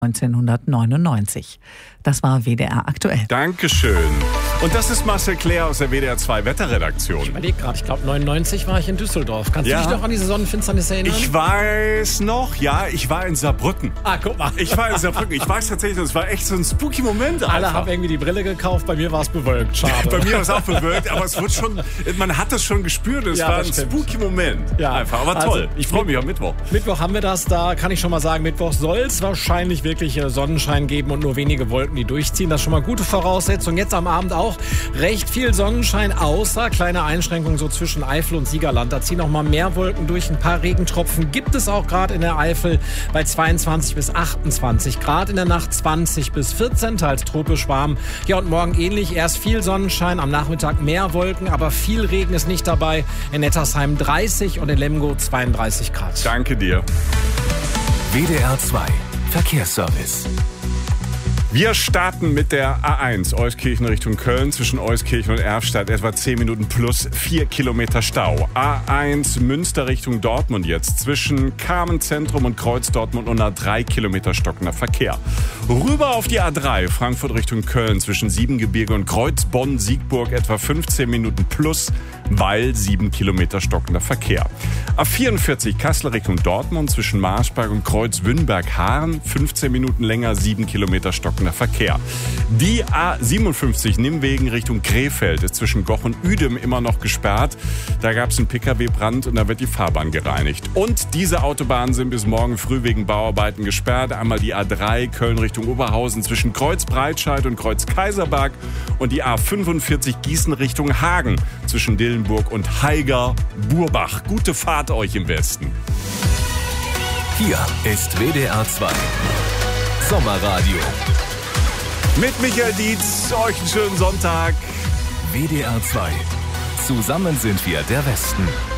1999. Das war WDR aktuell. Dankeschön. Und das ist Marcel Claire aus der WDR 2 Wetterredaktion. Ich überlege gerade, ich glaube 99 war ich in Düsseldorf. Kannst du dich noch an diese Sonnenfinsternis erinnern? Ich weiß noch, ja, ich war in Saarbrücken. Guck mal. Ich war in Saarbrücken. Ich weiß tatsächlich, es war echt so ein spooky Moment. Alle haben irgendwie die Brille gekauft, bei mir war es bewölkt. Schade. Bei mir war es auch bewölkt, aber es wird schon, man hat das schon gespürt. Es war ein spooky Moment. Ja. Einfach, aber toll. Ich freue mich auf Mittwoch. Mittwoch haben wir das, da kann ich schon mal sagen, Mittwoch soll es wahrscheinlich wirklich Sonnenschein geben und nur wenige Wolken, die durchziehen. Das ist schon mal gute Voraussetzung. Jetzt am Abend auch recht viel Sonnenschein, außer kleine Einschränkungen so zwischen Eifel und Siegerland. Da ziehen noch mal mehr Wolken durch. Ein paar Regentropfen gibt es auch gerade in der Eifel bei 22 bis 28 Grad. In der Nacht 20 bis 14, teils tropisch warm. Ja, und morgen ähnlich. Erst viel Sonnenschein, am Nachmittag mehr Wolken, aber viel Regen ist nicht dabei. In Nettersheim 30 und in Lemgo 32 Grad. Danke dir. WDR 2 Verkehrsservice. Wir starten mit der A1 Euskirchen Richtung Köln zwischen Euskirchen und Erfstadt. Etwa 10 Minuten plus 4 Kilometer Stau. A1 Münster Richtung Dortmund jetzt zwischen Carmen-Zentrum und Kreuz Dortmund und 3 Kilometer stockender Verkehr. Rüber auf die A3 Frankfurt Richtung Köln zwischen Siebengebirge und Kreuz Bonn-Siegburg etwa 15 Minuten plus, weil 7 Kilometer stockender Verkehr. A44 Kassel Richtung Dortmund zwischen Marsberg und Kreuz Wünnberg-Haaren 15 Minuten länger, 7 Kilometer stockender Verkehr. Die A57 Nimwegen Richtung Krefeld ist zwischen Goch und Uedem immer noch gesperrt. Da gab es einen Pkw-Brand und da wird die Fahrbahn gereinigt. Und diese Autobahnen sind bis morgen früh wegen Bauarbeiten gesperrt. Einmal die A3 Köln Richtung Oberhausen zwischen Kreuz Breitscheid und Kreuz Kaiserberg und die A45 Gießen Richtung Hagen zwischen Dillenburg und Haiger-Burbach. Gute Fahrt euch im Westen. Hier ist WDR 2 Sommerradio. Mit Michael Dietz, euch einen schönen Sonntag. WDR 2. Zusammen sind wir der Westen.